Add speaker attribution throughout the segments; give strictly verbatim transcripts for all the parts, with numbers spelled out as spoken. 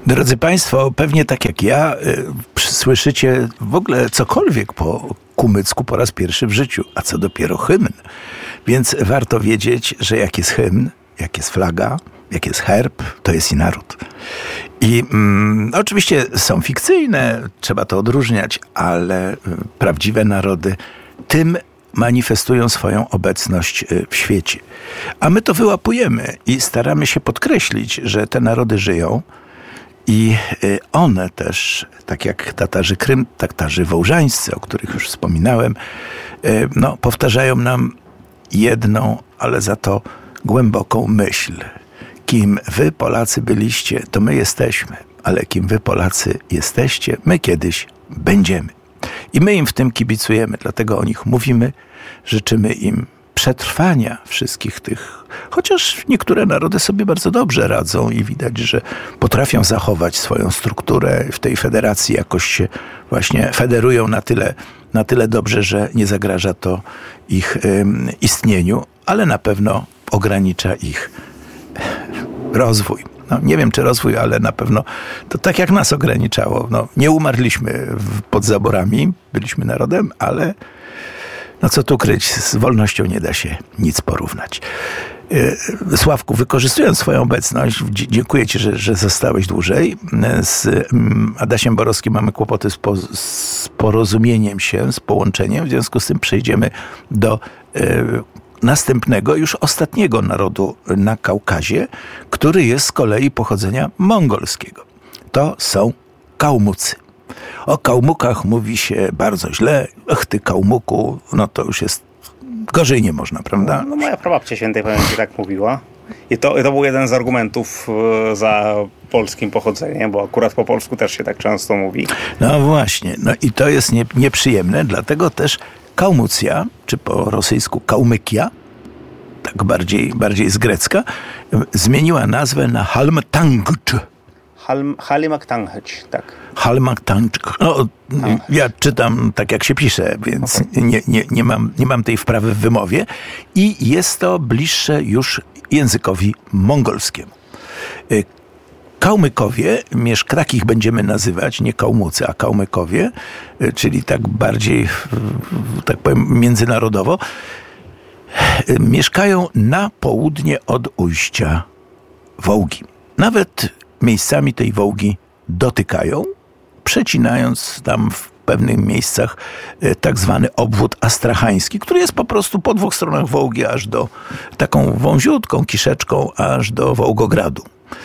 Speaker 1: Drodzy Państwo, pewnie tak jak ja, y, słyszycie w ogóle cokolwiek po kumycku po raz pierwszy w życiu, a co dopiero hymn. Więc warto wiedzieć, że jak jest hymn, jak jest flaga, jak jest herb, to jest i naród. I mm, oczywiście są fikcyjne, trzeba to odróżniać, ale y, prawdziwe narody tym manifestują swoją obecność w świecie. A my to wyłapujemy i staramy się podkreślić, że te narody żyją i one też, tak jak Tatarzy Krym, Tatarzy wołżańscy, o których już wspominałem, no, powtarzają nam jedną, ale za to głęboką myśl. Kim wy, Polacy, byliście, to my jesteśmy, ale kim wy, Polacy, jesteście, my kiedyś będziemy. I my im w tym kibicujemy, dlatego o nich mówimy, życzymy im przetrwania wszystkich tych, chociaż niektóre narody sobie bardzo dobrze radzą i widać, że potrafią zachować swoją strukturę w tej federacji, jakoś się właśnie federują na tyle, na tyle dobrze, że nie zagraża to ich um, istnieniu, ale na pewno ogranicza ich rozwój. No, nie wiem, czy rozwój, ale na pewno to tak jak nas ograniczało. No, nie umarliśmy w, pod zaborami, byliśmy narodem, ale no co tu kryć, z wolnością nie da się nic porównać. Yy, Sławku, wykorzystując swoją obecność, dziękuję Ci, że, że zostałeś dłużej. Z um, Adasiem Borowskim mamy kłopoty z, po, z porozumieniem się, z połączeniem, w związku z tym przejdziemy do yy, następnego, już ostatniego narodu na Kaukazie, który jest z kolei pochodzenia mongolskiego. To są Kałmucy. O Kałmukach mówi się bardzo źle. Ach ty Kałmuku, no to już jest gorzej nie można, prawda?
Speaker 2: No, moja prababcia świętej pamięci tak mówiła. I to, to był jeden z argumentów za polskim pochodzeniem, bo akurat po polsku też się tak często mówi.
Speaker 1: No właśnie, no i to jest nie, nieprzyjemne, dlatego też Kałmucja, czy po rosyjsku Kałmykia, tak bardziej, bardziej z grecka, zmieniła nazwę na Halmtangcz.
Speaker 2: Halimaktangcz, tak.
Speaker 1: Halmtangcz. No, ja czytam tak, jak się pisze, więc okay. nie, nie, nie, mam, nie mam tej wprawy w wymowie. I jest to bliższe już językowi mongolskiemu. Kałmykowie, takich będziemy nazywać, nie Kałmucy, a Kałmykowie, czyli tak bardziej, tak powiem, międzynarodowo, mieszkają na południe od ujścia Wołgi. Nawet miejscami tej Wołgi dotykają, przecinając tam w pewnych miejscach tak zwany obwód astrachański, który jest po prostu po dwóch stronach Wołgi, aż do taką wąziutką kiszeczką, aż do Wołgogradu.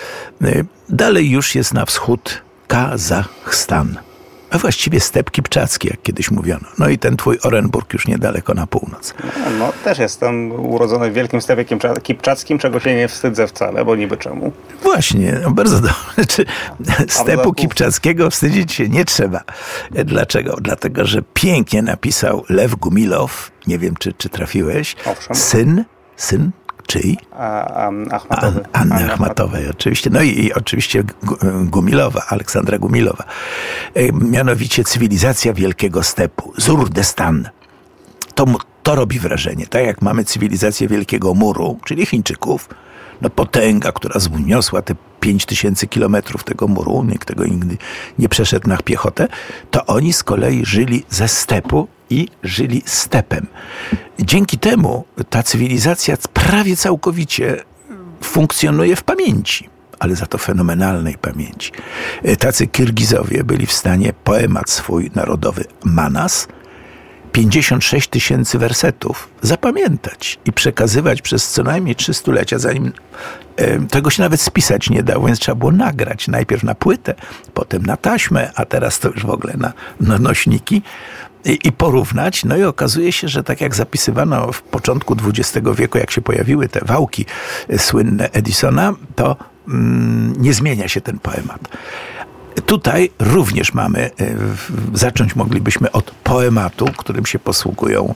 Speaker 1: Dalej już jest na wschód Kazachstan, a właściwie step kipczacki, jak kiedyś mówiono. No i ten twój Orenburg już niedaleko na północ.
Speaker 2: No, no też jestem urodzony w wielkim stepie kipczackim, czego się nie wstydzę wcale, bo niby czemu.
Speaker 1: Właśnie, no bardzo dobrze. Czy stepu kipczackiego wstydzić się nie trzeba. Dlaczego? Dlatego, że pięknie napisał Lew Gumilow, nie wiem, czy, czy trafiłeś,
Speaker 2: Owszem.
Speaker 1: syn, syn czyj?
Speaker 2: A, um, Achmatowy.
Speaker 1: Anny Anny Achmatowej, oczywiście. No i, i oczywiście Gumilowa, Aleksandra Gumilowa. E, mianowicie cywilizacja Wielkiego Stepu, Zurdestan. To, to robi wrażenie. Tak jak mamy cywilizację Wielkiego Muru, czyli Chińczyków, no potęga, która zniosła te pięć tysięcy kilometrów tego muru, nikt tego nigdy nie przeszedł na piechotę, to oni z kolei żyli ze stepu i żyli stepem. Dzięki temu ta cywilizacja prawie całkowicie funkcjonuje w pamięci, ale za to fenomenalnej pamięci. Tacy Kirgizowie byli w stanie poemat swój narodowy Manas, pięćdziesiąt sześć tysięcy wersetów zapamiętać i przekazywać przez co najmniej trzy stulecia, zanim e, tego się nawet spisać nie dało, więc trzeba było nagrać najpierw na płytę, potem na taśmę, a teraz to już w ogóle na, na nośniki i, i porównać. No i okazuje się, że tak jak zapisywano w początku dwudziestego wieku, jak się pojawiły te wałki słynne Edisona, to mm, nie zmienia się ten poemat. Tutaj również mamy, zacząć moglibyśmy od poematu, którym się posługują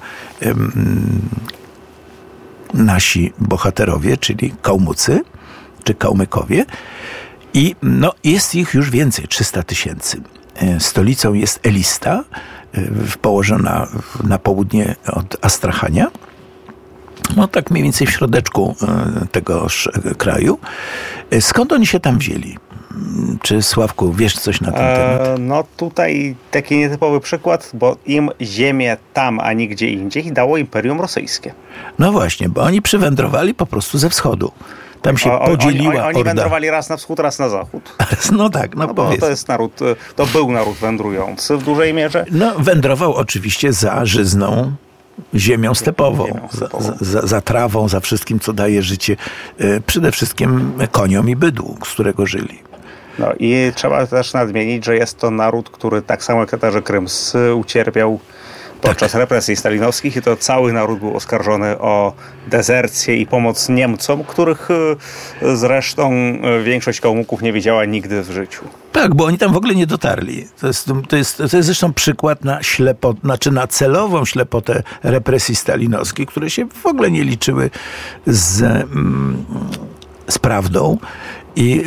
Speaker 1: nasi bohaterowie, czyli Kałmucy, czy Kałmykowie. I no, jest ich już więcej, trzysta tysięcy. Stolicą jest Elista, położona na południe od Astrachania. No tak mniej więcej w środeczku tego kraju. Skąd oni się tam wzięli? Czy Sławku, wiesz coś na ten temat?
Speaker 2: E, no tutaj taki nietypowy przykład, bo im ziemię tam, a nigdzie indziej dało Imperium Rosyjskie.
Speaker 1: No właśnie, bo oni przywędrowali po prostu ze wschodu. Tam się
Speaker 2: o,
Speaker 1: podzieliła
Speaker 2: oni, oni, oni
Speaker 1: orda.
Speaker 2: wędrowali raz na wschód, raz na zachód.
Speaker 1: No tak, no,
Speaker 2: no bo
Speaker 1: powiedz.
Speaker 2: to jest naród, to był naród wędrujący w dużej mierze.
Speaker 1: No wędrował oczywiście za żyzną ziemią stepową,
Speaker 2: Ziemią stepową.
Speaker 1: Za, za, za trawą, za wszystkim, co daje życie e, przede wszystkim koniom i bydłu, z którego żyli.
Speaker 2: No i trzeba też nadmienić, że jest to naród, który tak samo jak Tatarzy krymscy ucierpiał podczas tak. represji stalinowskich i to cały naród był oskarżony o dezercję i pomoc Niemcom, których zresztą większość Kałmuków nie wiedziała nigdy w życiu.
Speaker 1: Tak, bo oni tam w ogóle nie dotarli. To jest, to jest, to jest zresztą przykład na ślepotę, znaczy na celową ślepotę represji stalinowskich, które się w ogóle nie liczyły z, mm, z prawdą. I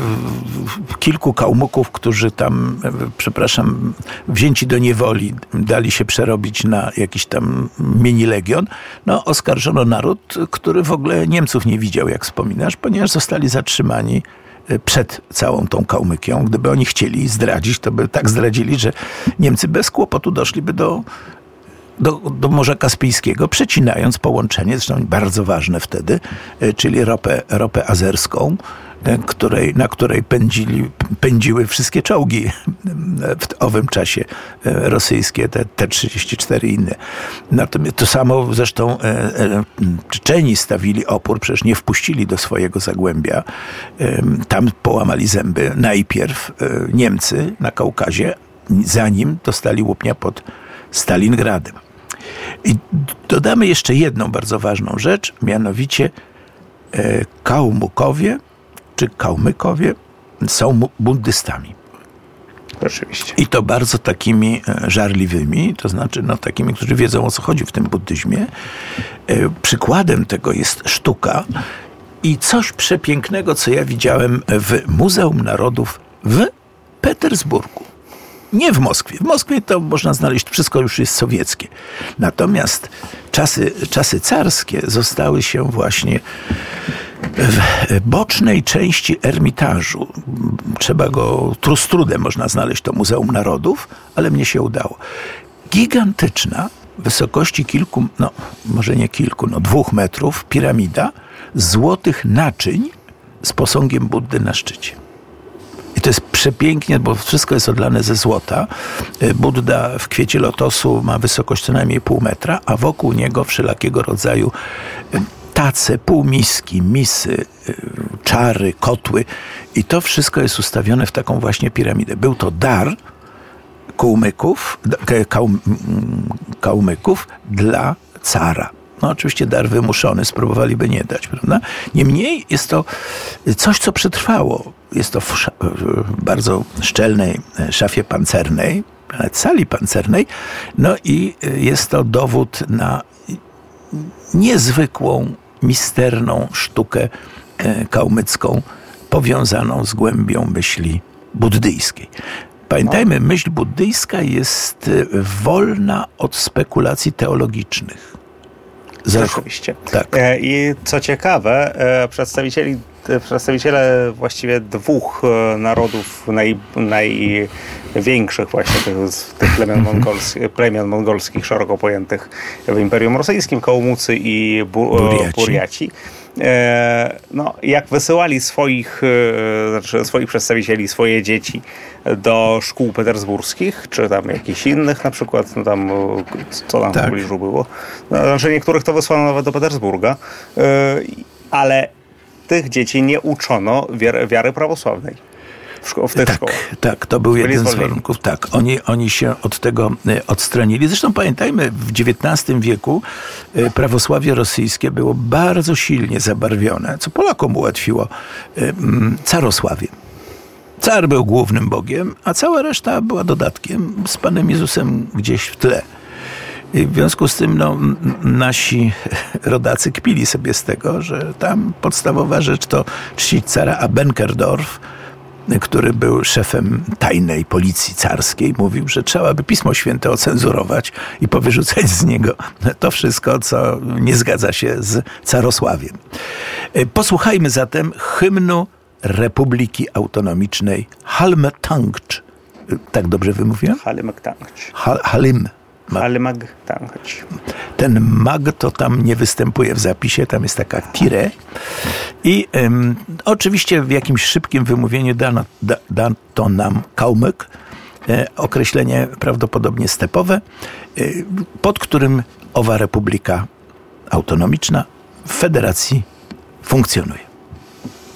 Speaker 1: y, kilku Kałmuków, którzy tam, y, przepraszam, wzięci do niewoli, dali się przerobić na jakiś tam mini legion, no oskarżono naród, który w ogóle Niemców nie widział, jak wspominasz, ponieważ zostali zatrzymani przed całą tą Kałmykią. Gdyby oni chcieli zdradzić, to by tak zdradzili, że Niemcy bez kłopotu doszliby do Do, do Morza Kaspijskiego, przecinając połączenie, zresztą bardzo ważne wtedy, czyli ropę, ropę azerską, której, na której pędzili, pędziły wszystkie czołgi w owym czasie rosyjskie, te T trzydzieści cztery i inne. Natomiast to samo zresztą Czeczeni stawili opór, przecież nie wpuścili do swojego zagłębia. Tam połamali zęby najpierw Niemcy na Kaukazie, zanim dostali łupnia pod Stalingradem. I dodamy jeszcze jedną bardzo ważną rzecz, mianowicie e, Kałmukowie czy Kałmykowie są buddystami.
Speaker 2: Oczywiście.
Speaker 1: I to bardzo takimi e, żarliwymi, to znaczy no, takimi, którzy wiedzą, o co chodzi w tym buddyzmie. E, przykładem tego jest sztuka i coś przepięknego, co ja widziałem w Muzeum Narodów w Petersburgu. Nie w Moskwie. W Moskwie to można znaleźć, wszystko już jest sowieckie. Natomiast czasy, czasy carskie zostały się właśnie w bocznej części Ermitażu. Trzeba go, z trudem można znaleźć to Muzeum Narodów, ale mnie się udało. Gigantyczna, wysokości kilku, no może nie kilku, no dwóch metrów, piramida złotych naczyń z posągiem Buddy na szczycie. I to jest przepięknie, bo wszystko jest odlane ze złota. Budda w kwiecie lotosu ma wysokość co najmniej pół metra, a wokół niego wszelakiego rodzaju tace, półmiski, misy, czary, kotły. I to wszystko jest ustawione w taką właśnie piramidę. Był to dar Kałmyków, Kałmyków dla cara. No oczywiście dar wymuszony, spróbowaliby nie dać, prawda? Niemniej jest to coś, co przetrwało. Jest to w bardzo szczelnej szafie pancernej, nawet sali pancernej, no i jest to dowód na niezwykłą, misterną sztukę kałmycką powiązaną z głębią myśli buddyjskiej. Pamiętajmy, myśl buddyjska jest wolna od spekulacji teologicznych.
Speaker 2: Rzeczywiście. Tak. I co ciekawe, przedstawicieli, przedstawiciele właściwie dwóch narodów naj, największych właśnie tych, tych plemion, mongolskich, plemion mongolskich szeroko pojętych w Imperium Rosyjskim, Kałmucy i bu,
Speaker 1: Buriaci.
Speaker 2: Buriaci. No, jak wysyłali swoich, znaczy swoich przedstawicieli, swoje dzieci do szkół petersburskich, czy tam jakichś innych na przykład, no tam, co tam tak. w pobliżu było. No, znaczy niektórych to wysłano nawet do Petersburga, ale tych dzieci nie uczono wiary, wiary prawosławnej. W, w tych
Speaker 1: tak,
Speaker 2: szkołach.
Speaker 1: Tak, to był jeden z warunków. Tak, oni, oni się od tego odstronili. Zresztą pamiętajmy, w dziewiętnastym wieku prawosławie rosyjskie było bardzo silnie zabarwione, co Polakom ułatwiło carosławie. Car był głównym bogiem, a cała reszta była dodatkiem z Panem Jezusem gdzieś w tle. I w związku z tym no, nasi rodacy kpili sobie z tego, że tam podstawowa rzecz to czcić cara, a Benkendorf, który był szefem tajnej policji carskiej, mówił, że trzeba by Pismo Święte ocenzurować i powyrzucać z niego to wszystko, co nie zgadza się z carosławiem. Posłuchajmy zatem hymnu Republiki Autonomicznej Halmstad. Tak dobrze wymówiłem?
Speaker 2: Halmstad.
Speaker 1: Hal, Halim.
Speaker 2: Halmstad.
Speaker 1: Ten mag to tam nie występuje w zapisie, tam jest taka tire. I um, oczywiście w jakimś szybkim wymówieniu dano, da, dano to nam Kaumyk, e, określenie prawdopodobnie stepowe, e, pod którym owa Republika Autonomiczna w federacji funkcjonuje.